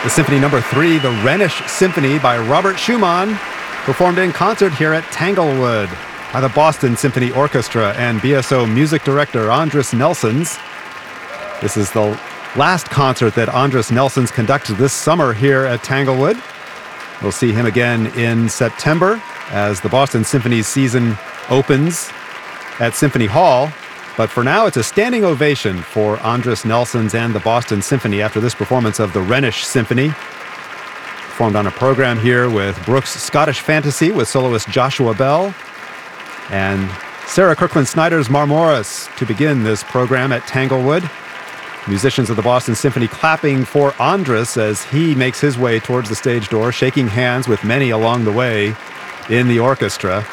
The Symphony Number 3, the Rhenish Symphony by Robert Schumann, performed in concert here at Tanglewood by the Boston Symphony Orchestra and BSO music director Andris Nelsons. This is the last concert that Andris Nelsons conducted this summer here at Tanglewood. We'll see him again in September as the Boston Symphony's season opens at Symphony Hall. But for now, it's a standing ovation for Andris Nelsons and the Boston Symphony after this performance of the Rhenish Symphony. Performed on a program here with Brooks' Scottish Fantasy with soloist Joshua Bell and Sarah Kirkland-Snyder's Marmoris to begin this program at Tanglewood. Musicians of the Boston Symphony clapping for Andris as he makes his way towards the stage door, shaking hands with many along the way in the orchestra.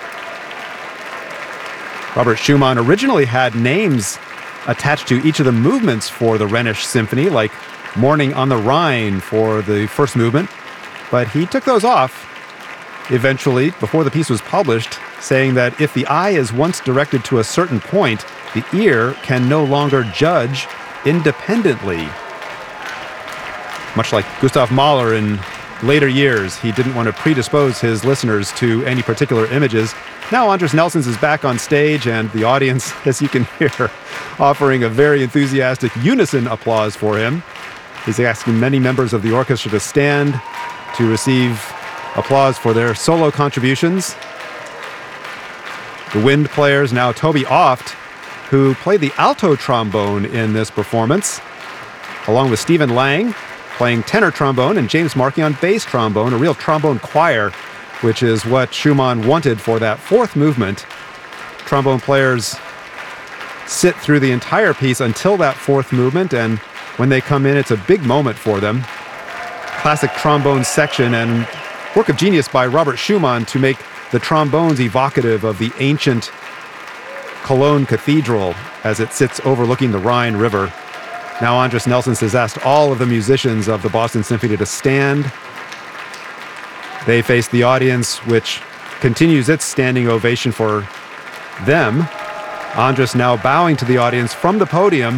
Robert Schumann originally had names attached to each of the movements for the Rhenish Symphony, like Morning on the Rhine for the first movement, but he took those off eventually before the piece was published, saying that if the eye is once directed to a certain point, the ear can no longer judge independently. Much like Gustav Mahler in later years, he didn't want to predispose his listeners to any particular images. Now Andris Nelsons is back on stage, and the audience, as you can hear, offering a very enthusiastic unison applause for him. He's asking many members of the orchestra to stand to receive applause for their solo contributions. The wind players, now Toby Oft, who played the alto trombone in this performance, along with Stephen Lang, playing tenor trombone, and James Markey on bass trombone, a real trombone choir, which is what Schumann wanted for that fourth movement. Trombone players sit through the entire piece until that fourth movement, and when they come in, it's a big moment for them. Classic trombone section and work of genius by Robert Schumann to make the trombones evocative of the ancient Cologne Cathedral as it sits overlooking the Rhine River. Now Andris Nelsons has asked all of the musicians of the Boston Symphony to stand. They face the audience, which continues its standing ovation for them. Andris now bowing to the audience from the podium.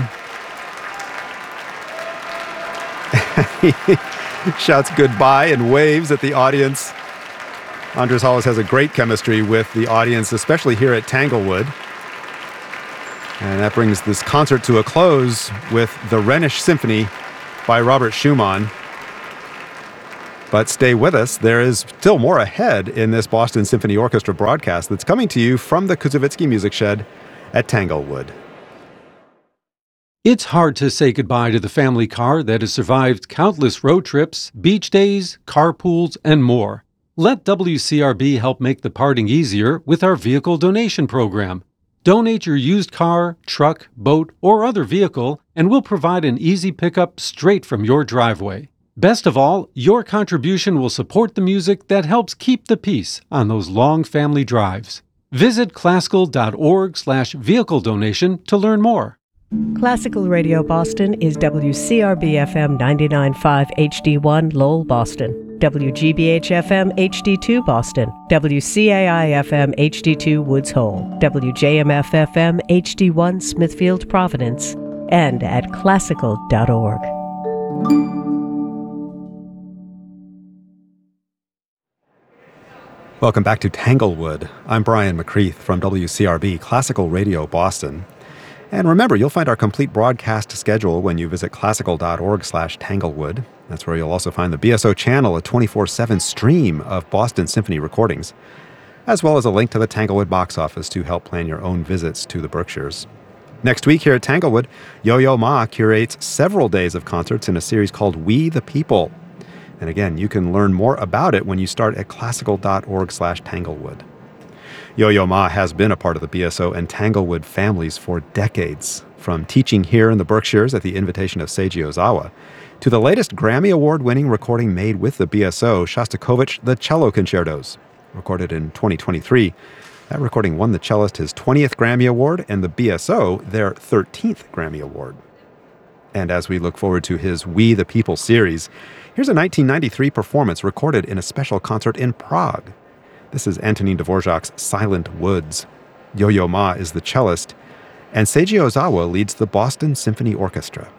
He shouts goodbye and waves at the audience. Andris always has a great chemistry with the audience, especially here at Tanglewood. And that brings this concert to a close with the Rhenish Symphony by Robert Schumann. But stay with us. There is still more ahead in this Boston Symphony Orchestra broadcast that's coming to you from the Kuzovitsky Music Shed at Tanglewood. It's hard to say goodbye to the family car that has survived countless road trips, beach days, carpools, and more. Let WCRB help make the parting easier with our vehicle donation program. Donate your used car, truck, boat, or other vehicle, and we'll provide an easy pickup straight from your driveway. Best of all, your contribution will support the music that helps keep the peace on those long family drives. Visit classical.org/vehicle donation to learn more. Classical Radio Boston is WCRB-FM 99.5 HD1 Lowell, Boston, WGBH-FM HD2 Boston, WCAI-FM HD2 Woods Hole, WJMF-FM HD1 Smithfield, Providence, and at classical.org. Welcome back to Tanglewood. I'm Brian McCreath from WCRB Classical Radio Boston. And remember, you'll find our complete broadcast schedule when you visit classical.org/Tanglewood. That's where you'll also find the BSO channel, a 24/7 stream of Boston Symphony recordings, as well as a link to the Tanglewood box office to help plan your own visits to the Berkshires. Next week here at Tanglewood, Yo-Yo Ma curates several days of concerts in a series called We the People. And again, you can learn more about it when you start at classical.org/Tanglewood. Yo-Yo Ma has been a part of the BSO and Tanglewood families for decades, from teaching here in the Berkshires at the invitation of Seiji Ozawa, to the latest Grammy Award-winning recording made with the BSO, Shostakovich The Cello Concertos, recorded in 2023. That recording won the cellist his 20th Grammy Award and the BSO their 13th Grammy Award. And as we look forward to his We the People series, here's a 1993 performance recorded in a special concert in Prague. This is Antonin Dvorak's Silent Woods. Yo-Yo Ma is the cellist, and Seiji Ozawa leads the Boston Symphony Orchestra.